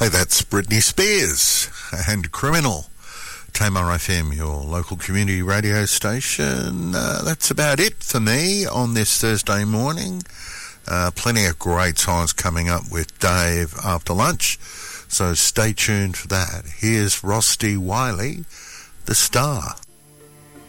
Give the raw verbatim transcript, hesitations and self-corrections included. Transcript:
Hey, that's Britney Spears and Criminal. Tamar F M, your local community radio station. Uh, that's about it for me on this Thursday morning. Uh, plenty of great songs coming up with Dave after lunch, so stay tuned for that. Here's Rusty Wiley, The Star.